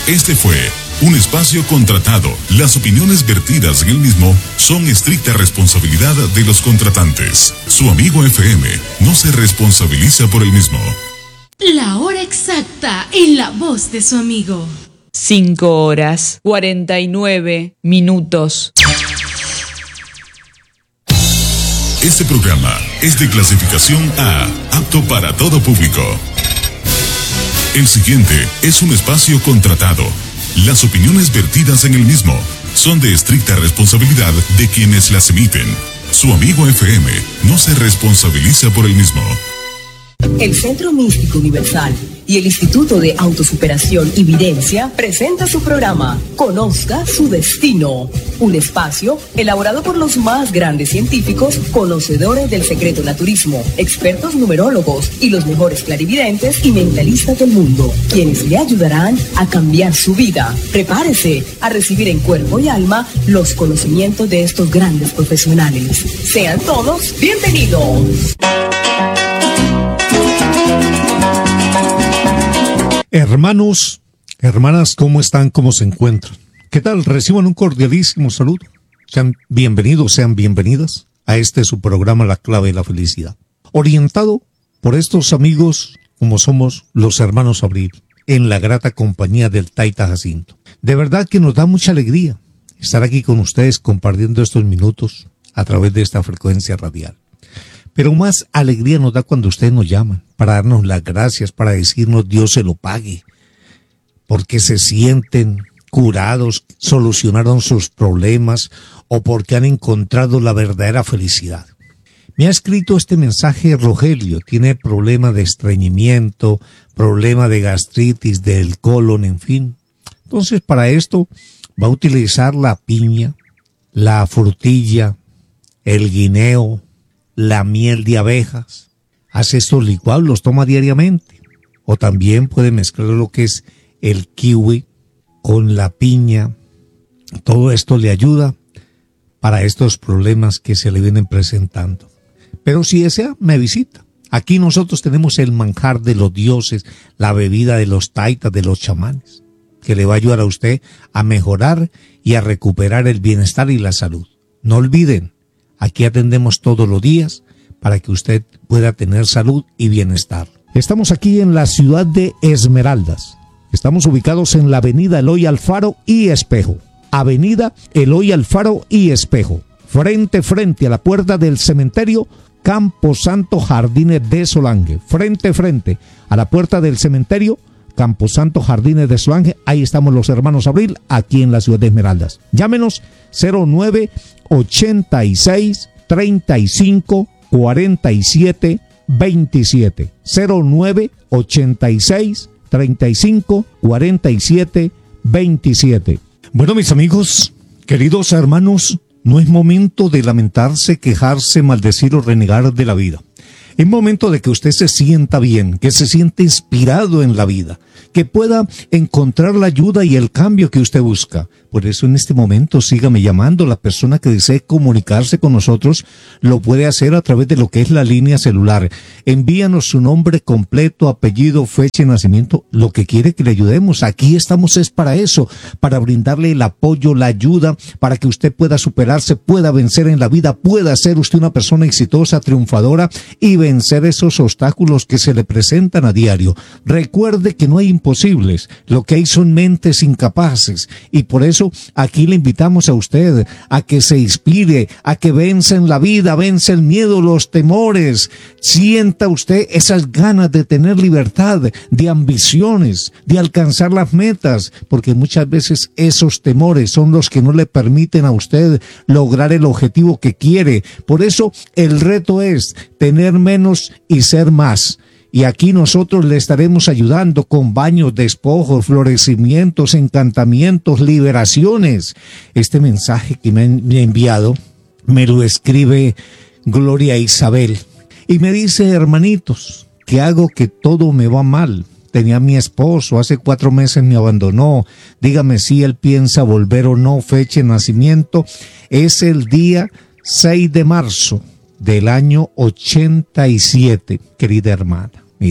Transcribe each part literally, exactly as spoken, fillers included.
Este fue un espacio contratado. Las opiniones vertidas en el mismo son estricta responsabilidad de los contratantes. Su amigo F M no se responsabiliza por el mismo. La hora exacta en la voz de su amigo. Cinco horas, cuarenta y nueve minutos. Este programa es de clasificación A, apto para todo público. El siguiente es un espacio contratado. Las opiniones vertidas en el mismo son de estricta responsabilidad de quienes las emiten. Su amigo F M no se responsabiliza por el mismo. El Centro Místico Universal y el Instituto de Autosuperación y Videncia presenta su programa Conozca su Destino, un espacio elaborado por los más grandes científicos, conocedores del secreto naturismo, expertos numerólogos y los mejores clarividentes y mentalistas del mundo, quienes le ayudarán a cambiar su vida. Prepárese a recibir en cuerpo y alma los conocimientos de estos grandes profesionales. Sean todos bienvenidos. Hermanos, hermanas, ¿cómo están? ¿Cómo se encuentran? ¿Qué tal? Reciban un cordialísimo saludo. Sean bienvenidos, sean bienvenidas a este su programa La Clave de la Felicidad. Orientado por estos amigos como somos los hermanos Abril, en la grata compañía del Taita Jacinto. De verdad que nos da mucha alegría estar aquí con ustedes compartiendo estos minutos a través de esta frecuencia radial. Pero más alegría nos da cuando ustedes nos llaman para darnos las gracias, para decirnos Dios se lo pague, porque se sienten curados, solucionaron sus problemas o porque han encontrado la verdadera felicidad. Me ha escrito este mensaje Rogelio, tiene problema de estreñimiento, problema de gastritis, del colon, en fin. Entonces para esto va a utilizar la piña, la frutilla, el guineo, la miel de abejas, hace estos licuados, los toma diariamente. O también puede mezclar lo que es el kiwi con la piña. Todo esto le ayuda para estos problemas que se le vienen presentando. Pero si desea, me visita. Aquí nosotros tenemos el manjar de los dioses, la bebida de los taitas, de los chamanes, que le va a ayudar a usted a mejorar y a recuperar el bienestar y la salud. No olviden, aquí atendemos todos los días para que usted pueda tener salud y bienestar. Estamos aquí en la ciudad de Esmeraldas. Estamos ubicados en la avenida Eloy Alfaro y Espejo. Avenida Eloy Alfaro y Espejo. Frente, frente a la puerta del cementerio Camposanto Jardines de Solange. Frente, frente a la puerta del cementerio Camposanto Jardines de Solange. Ahí estamos los hermanos Abril, aquí en la ciudad de Esmeraldas. Llámenos cero nueve ochenta y seis treinta y cinco cuarenta y siete veintisiete. cero nueve ochenta y seis treinta y cinco cuarenta y siete veintisiete. Bueno, mis amigos, queridos hermanos, no es momento de lamentarse, quejarse, maldecir o renegar de la vida. Es momento de que usted se sienta bien, que se sienta inspirado en la vida, que pueda encontrar la ayuda y el cambio que usted busca. Por eso en este momento sígame llamando. La persona que desee comunicarse con nosotros lo puede hacer a través de lo que es la línea celular. Envíanos su nombre completo, apellido, fecha de nacimiento, lo que quiere que le ayudemos. Aquí estamos es para eso, para brindarle el apoyo, la ayuda, para que usted pueda superarse, pueda vencer en la vida, pueda ser usted una persona exitosa, triunfadora y vencer esos obstáculos que se le presentan a diario. Recuerde que no hay imposibles, lo que hay son mentes incapaces, y por eso aquí le invitamos a usted a que se inspire, a que vence en la vida, vence el miedo, los temores, sienta usted esas ganas de tener libertad, de ambiciones, de alcanzar las metas, porque muchas veces esos temores son los que no le permiten a usted lograr el objetivo que quiere. Por eso el reto es tener menos y ser más. Y aquí nosotros le estaremos ayudando con baños, despojos, florecimientos, encantamientos, liberaciones. Este mensaje que me han enviado me lo escribe Gloria Isabel y me dice: hermanitos, ¿qué hago que todo me va mal? Tenía a mi esposo, hace cuatro meses me abandonó. Dígame si él piensa volver o no. Fecha de nacimiento es el día seis de marzo del año ochenta y siete, querida hermana. Mire,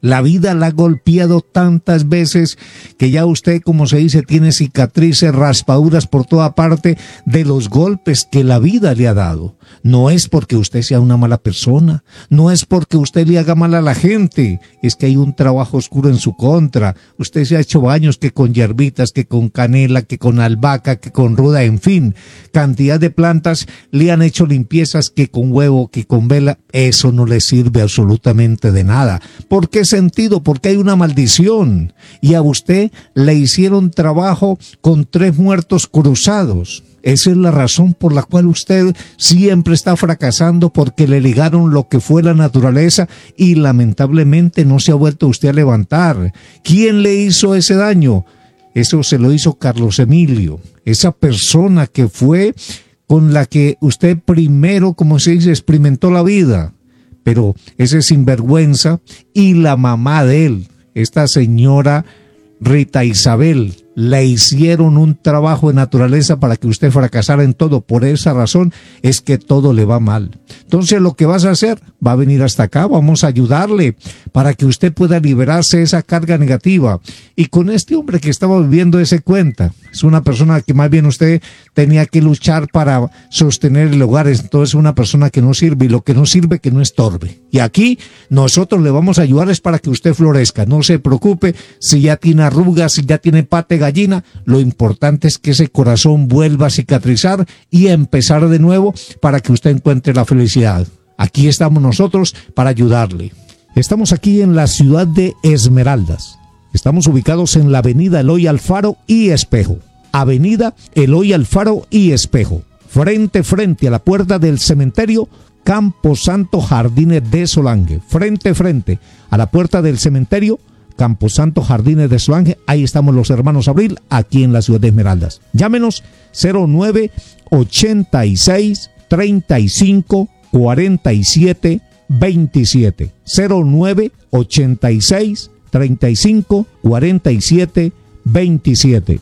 La vida la ha golpeado tantas veces que ya usted, como se dice, tiene cicatrices, raspaduras por toda parte de los golpes que la vida le ha dado. No es porque usted sea una mala persona, no es porque usted le haga mal a la gente, es que hay un trabajo oscuro en su contra. Usted se ha hecho baños que con hierbitas, que con canela, que con albahaca, que con ruda, en fin, cantidad de plantas le han hecho limpiezas que con huevo, que con vela. Eso no le sirve absolutamente de nada. ¿Por qué sentido? Porque hay una maldición y a usted le hicieron trabajo con tres muertos cruzados. Esa es la razón por la cual usted siempre está fracasando, porque le ligaron lo que fue la naturaleza y lamentablemente no se ha vuelto usted a levantar. ¿Quién le hizo ese daño? Eso se lo hizo Carlos Emilio, esa persona que fue con la que usted primero, como se dice, experimentó la vida. Pero ese sinvergüenza y la mamá de él, esta señora Rita Isabel, le hicieron un trabajo de naturaleza para que usted fracasara en todo. Por esa razón es que todo le va mal. Entonces lo que vas a hacer, va a venir hasta acá, vamos a ayudarle para que usted pueda liberarse de esa carga negativa. Y con este hombre que estaba viviendo ese cuenta, es una persona que más bien usted tenía que luchar para sostener el hogar, entonces una persona que no sirve, y lo que no sirve que no estorbe. Y aquí nosotros le vamos a ayudar es para que usted florezca. No se preocupe si ya tiene arrugas, si ya tiene pate gallina, lo importante es que ese corazón vuelva a cicatrizar y a empezar de nuevo para que usted encuentre la felicidad. Aquí estamos nosotros para ayudarle. Estamos aquí en la ciudad de Esmeraldas. Estamos ubicados en la avenida Eloy Alfaro y Espejo. Avenida Eloy Alfaro y Espejo. Frente, frente a la puerta del cementerio Camposanto Jardines de Solange. Frente, frente a la puerta del cementerio Camposanto Jardines de Solange. Ahí estamos los hermanos Abril, aquí en la ciudad de Esmeraldas. Llámenos cero nueve ochenta y seis treinta y cinco cuarenta y siete veintisiete. cero nueve ochenta y seis treinta y cinco cuarenta y siete veintisiete.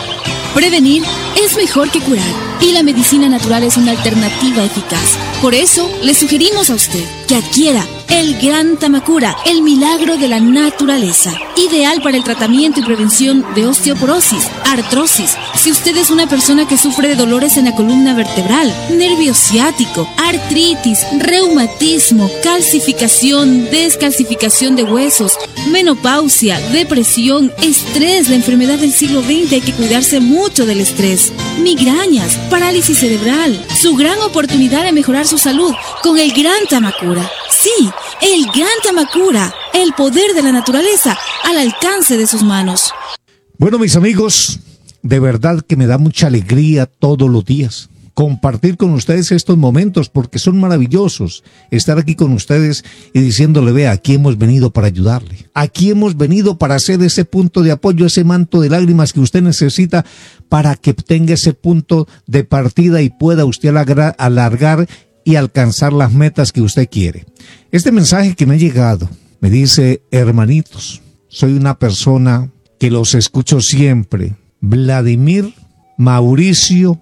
Prevenir es mejor que curar, y la medicina natural es una alternativa eficaz. Por eso, le sugerimos a usted que adquiera el Gran Tamacura, el milagro de la naturaleza, ideal para el tratamiento y prevención de osteoporosis, artrosis. Si usted es una persona que sufre de dolores en la columna vertebral, nervio ciático, artritis, reumatismo, calcificación, descalcificación de huesos, menopausia, depresión, estrés, la enfermedad del siglo veinte, hay que cuidarse mucho del estrés, migrañas, parálisis cerebral, su gran oportunidad de mejorar su salud con el Gran Tamacura. Sí, el Gran Tamacura, el poder de la naturaleza al alcance de sus manos. Bueno, mis amigos, de verdad que me da mucha alegría todos los días compartir con ustedes estos momentos, porque son maravillosos estar aquí con ustedes y diciéndole: vea, aquí hemos venido para ayudarle, aquí hemos venido para hacer ese punto de apoyo, ese manto de lágrimas que usted necesita para que tenga ese punto de partida y pueda usted alargar, alargar y alcanzar las metas que usted quiere. Este mensaje que me ha llegado me dice: hermanitos, soy una persona que los escucho siempre. Vladimir Mauricio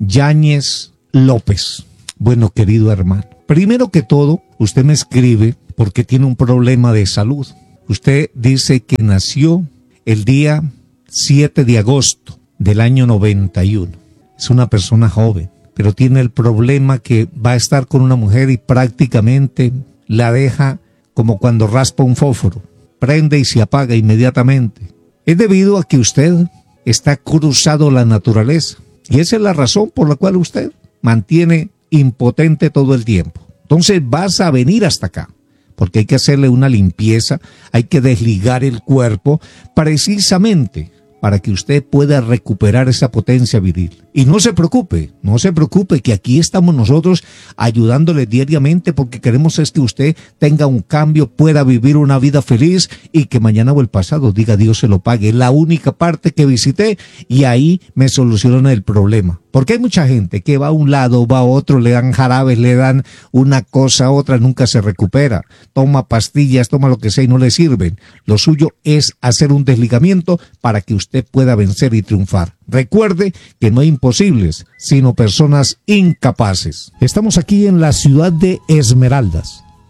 Yáñez López. Bueno, querido hermano, primero que todo, usted me escribe porque tiene un problema de salud. Usted dice que nació el día siete de agosto del año noventa y uno. Es una persona joven, pero tiene el problema que va a estar con una mujer y prácticamente la deja como cuando raspa un fósforo, prende y se apaga inmediatamente. Es debido a que usted está cruzado la naturaleza, y esa es la razón por la cual usted mantiene impotente todo el tiempo. Entonces vas a venir hasta acá, porque hay que hacerle una limpieza, hay que desligar el cuerpo, precisamente para que usted pueda recuperar esa potencia viril. Y no se preocupe, no se preocupe, que aquí estamos nosotros ayudándole diariamente, porque queremos es que usted tenga un cambio, pueda vivir una vida feliz y que mañana o el pasado diga Dios se lo pague. Es la única parte que visité y ahí me solucionan el problema. Porque hay mucha gente que va a un lado, va a otro, le dan jarabes, le dan una cosa a otra, nunca se recupera. Toma pastillas, toma lo que sea y no le sirven. Lo suyo es hacer un desligamiento para que usted pueda vencer y triunfar. Recuerde que no hay imposibles, sino personas incapaces. Estamos aquí en la ciudad de Esmeraldas.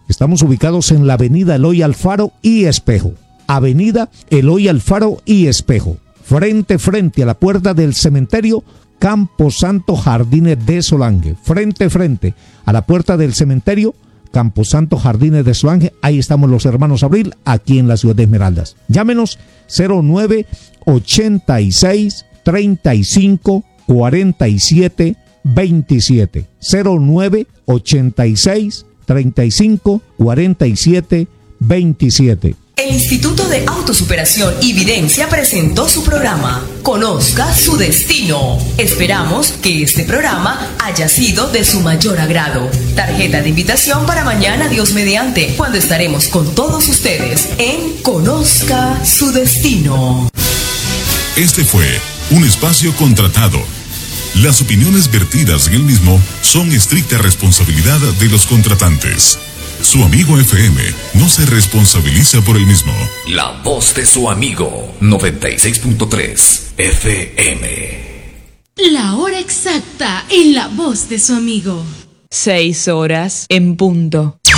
Estamos ubicados en la avenida Eloy Alfaro y Espejo. Avenida Eloy Alfaro y Espejo. Frente, frente a la puerta del cementerio Camposanto Jardines de Solange. Frente, frente a la puerta del cementerio Camposanto Jardines de Solange. Ahí estamos los hermanos Abril, aquí en la ciudad de Esmeraldas. Llámenos cero nueve ochenta y seis treinta y cinco cuarenta y siete veintisiete. cero nueve ochenta y seis treinta y cinco cuarenta y siete veintisiete. El Instituto de Autosuperación y Videncia presentó su programa Conozca su Destino. Esperamos que este programa haya sido de su mayor agrado. Tarjeta de invitación para mañana, Dios mediante, cuando estaremos con todos ustedes en Conozca su Destino. Este fue un espacio contratado. Las opiniones vertidas en el mismo son estricta responsabilidad de los contratantes. Su amigo F M no se responsabiliza por el mismo. La voz de su amigo, noventa y seis punto tres F M. La hora exacta en la voz de su amigo. Seis horas en punto.